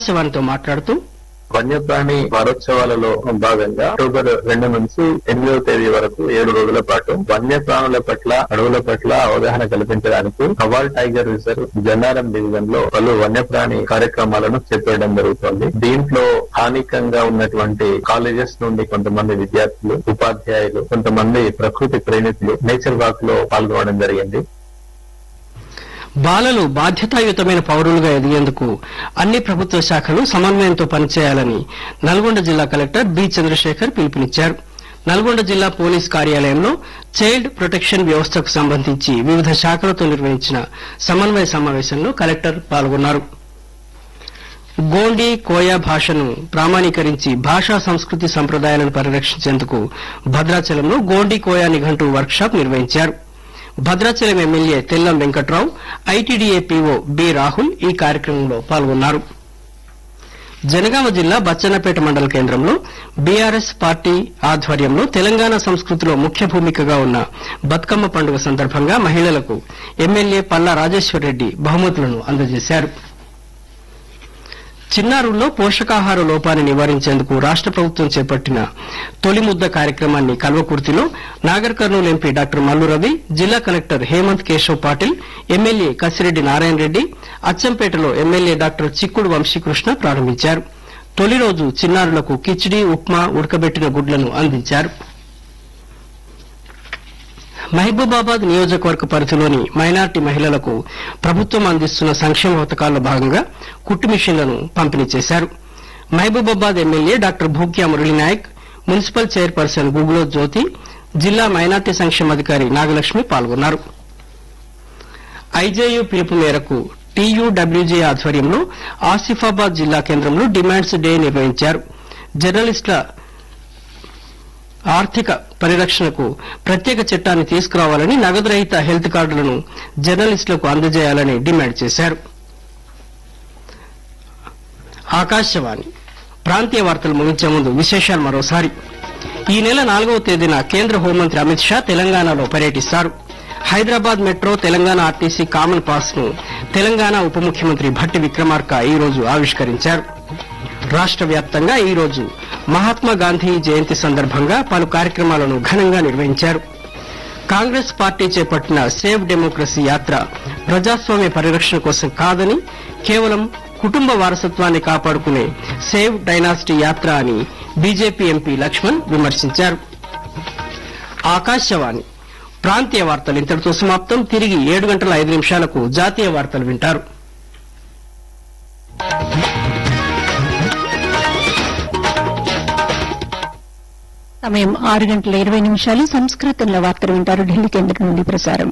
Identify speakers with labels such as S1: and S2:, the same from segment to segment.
S1: ఆకాశవాణితో మాట్లాడుతూ
S2: వన్యప్రాణి వారోత్సవాలలో భాగంగా అక్టోబర్ 2 నుంచి 8వ తేదీ వరకు 7 రోజుల పాటు వన్యప్రాణుల పట్ల అడవుల పట్ల అవగాహన కల్పించడానికి Kawal tiger reserve Jannaram division లో పలు వన్యప్రాణి కార్యక్రమాలను చేపట్టడం జరుగుతోంది. దీంట్లో స్థానికంగా ఉన్నటువంటి కాలేజెస్ నుండి కొంతమంది విద్యార్థులు, ఉపాధ్యాయులు, కొంతమంది ప్రకృతి ప్రేమికులు నేచర్ వాక్ లో పాల్గొనడం జరిగింది.
S1: బాలలు బాధ్యతాయుతమైన పౌరులుగా ఎదిగేందుకు అన్ని ప్రభుత్వ శాఖలు సమన్వయంతో పనిచేయాలని నల్గొండ జిల్లా కలెక్టర్ బి చంద్రశేఖర్ పిలుపునిచ్చారు. నల్గొండ జిల్లా పోలీస్ కార్యాలయంలో చైల్డ్ ప్రొటెక్షన్ వ్యవస్థకు సంబంధించి వివిధ శాఖలతో నిర్వహించిన సమన్వయ సమావేశంలో కలెక్టర్ పాల్గొన్నారు. గోండి కోయా భాషను ప్రామాణీకరించి భాషా సంస్కృతి సంప్రదాయాలను పరిరక్షించేందుకు భద్రాచలంలో గోండి కోయా నిఘంటు వర్క్ షాప్ నిర్వహించారు. Bhadrachalam MLA Tellam Venkatrao, ITDA PO B Rahul ఈ కార్యక్రమంలో పాల్గొన్నారు. జనగామ జిల్లా బచ్చన్నపేట మండల కేంద్రంలో బీఆర్ఎస్ పార్టీ ఆధ్వర్యంలో తెలంగాణ సంస్కృతిలో ముఖ్య భూమికగా ఉన్న బతుకమ్మ పండుగ సందర్భంగా మహిళలకు ఎమ్మెల్యే పల్లా రాజేశ్వరరెడ్డి బహుమతులను అందజేశారు. చిన్నారుల్లో పోషకాహార లోపాన్ని నివారించేందుకు రాష్ట ప్రభుత్వం చేపట్టిన తొలి ముద్ద కార్యక్రమాన్ని కల్వకుర్తిలో నాగర్ కర్నూలు ఎంపీ డాక్టర్ మల్లు రవి, జిల్లా collector Hemant Keshav Patil, MLA Kasireddy Narayana Reddy, అచ్చంపేటలో MLA doctor చిక్కుడు వంశీకృష్ణ ప్రారంభించారు. తొలి రోజు చిన్నారులకు కిచిడి, ఉప్మా, ఉడకబెట్టిన గుడ్లను అందించారు. మహబూబాబాద్ నియోజకవర్గ పరిధిలోని మైనార్టీ మహిళలకు ప్రభుత్వం అందిస్తున్న సంక్షేమ పథకాల్లో భాగంగా కుట్టు మిషన్లను పంపిణీ చేశారు. Mahabubabad MLA doctor Bhukya Murali Naik, municipal chairperson గుగులో జ్యోతి, జిల్లా మైనార్టీ సంక్షేమాధికారి నాగలక్ష్మి పాల్గొన్నారు. ఐజేయూ పిలుపు మేరకు టీయూడబ్ల్యూజే ఆధ్వర్యంలో ఆసిఫాబాద్ జిల్లా కేంద్రంలో డిమాండ్స్ డే నిర్వహించారు. జర్నలిస్టుల ఆర్థిక పరిరక్షణకు ప్రత్యేక చట్టాన్ని తీసుకురావాలని, నగదు రహిత హెల్త్ కార్డులను జర్నలిస్టులకు అందజేయాలని డిమాండ్ చేశారు. ఆకాశవాణి ప్రాంతీయ వార్తలు ముగించే ముందు విశేషాలు మరోసారి. ఈ నెల 4వ తేదీన కేంద్ర హోంమంత్రి అమిత్ షా తెలంగాణలో పర్యటిస్తారు. Hyderabad metro, Telangana RTC common pass ను తెలంగాణ ఉప ముఖ్యమంత్రి భట్టి విక్రమార్క ఈ రోజు ఆవిష్కరించారు. రాష్ట వ్యాప్తంగా ఈ రోజు మహాత్మా గాంధీ జయంతి సందర్భంగా పలు కార్యక్రమాలను ఘనంగా నిర్వహించారు. కాంగ్రెస్ పార్టీ చేపట్టిన సేవ్ డెమోక్రసీ యాత్ర ప్రజాస్వామ్య పరిరక్షణ కోసం కాదని, కేవలం కుటుంబ వారసత్వాన్ని కాపాడుకునే సేవ్ డైనాసిటీ యాత్ర అని బీజేపీ ఎంపీ లక్ష్మణ్ విమర్శించారు. ఆకాశవాణి ప్రాంతీయ వార్తలు ఇంతటితో సమాప్తం. తిరిగి 7:05 జాతీయ వార్తలు వింటారు.
S3: సమయం 6:20 సంస్కృతంలో వార్తలు వింటారు. ఢిల్లీ కేంద్రం నుండి ప్రసారం.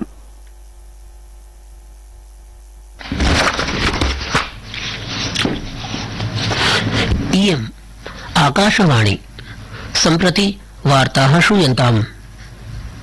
S4: इयम् आकाशवाणी सम्प्रति वार्ताः श्रूयन्ताम्.